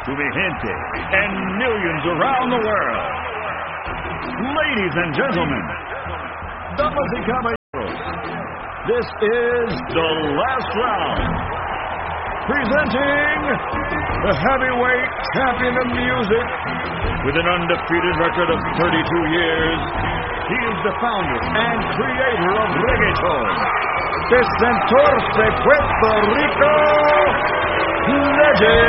to mi gente and millions around the world. Ladies and gentlemen, damas y caballeros, this is The Last Round. Presenting the heavyweight champion of music with an undefeated record of 32 years. He is the founder and creator of reggaeton. The Centaur de Puerto Rico, Legend.